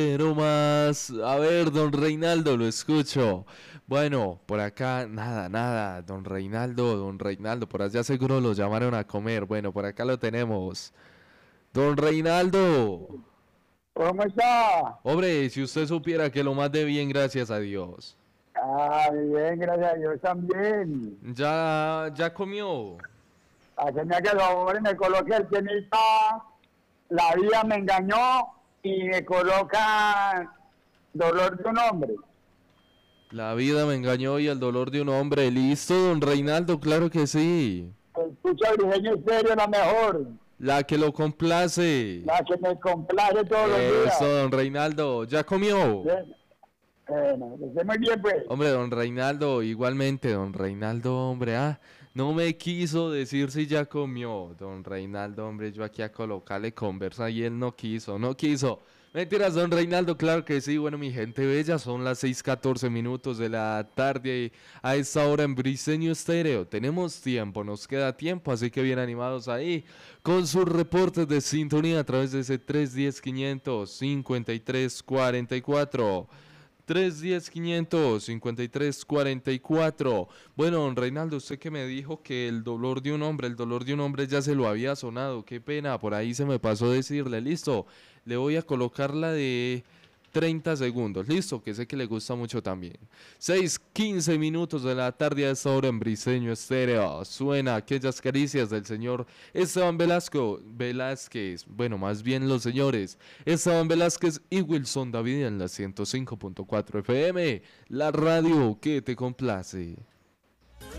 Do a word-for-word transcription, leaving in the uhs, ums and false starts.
Pero más, a ver, don Reinaldo, lo escucho. Bueno, por acá, nada, nada, don Reinaldo, don Reinaldo, por allá seguro lo llamaron a comer. Bueno, por acá lo tenemos. Don Reinaldo, ¿Cómo está? hombre, si usted supiera que lo más de bien, gracias a Dios. Ah, bien, gracias a Dios también. Ya, ya comió. Haceme que favor me coloque el tenista, la vida me engañó y me coloca dolor de un hombre. La vida me engañó y el dolor de un hombre. Listo, don Reinaldo, claro que sí. Escucha Briseño Estéreo la mejor, La que lo complace. la que me complace todos los Eso, días. don Reinaldo, ¿ya comió? Bien. Bueno, que esté muy bien pues. Hombre, don Reinaldo, igualmente, don Reinaldo, hombre, ah, no me quiso decir si ya comió, don Reinaldo, hombre, yo aquí a colocarle conversa y él no quiso, no quiso. Mentiras, don Reinaldo, claro que sí, bueno, mi gente bella, son las seis catorce minutos de la tarde a esta hora en Briseño Estéreo. Tenemos tiempo, nos queda tiempo, así que bien animados ahí con sus reportes de sintonía a través de ese tres uno cero, quinientos cincuenta y tres cuarenta y cuatro. tres uno cero, quinientos cincuenta y tres cuarenta y cuatro. Bueno, don Reinaldo, usted que me dijo que el dolor de un hombre, el dolor de un hombre ya se lo había sonado. Qué pena, por ahí se me pasó decirle. Listo, le voy a colocar la de treinta segundos. Listo, que sé que le gusta mucho también. seis quince minutos de la tarde a esta hora en Briseño Estéreo. Suena aquellas caricias del señor Esteban Velasco, Velázquez. Bueno, más bien los señores Esteban Velázquez y Wilson David en la ciento cinco punto cuatro F M. La radio que te complace.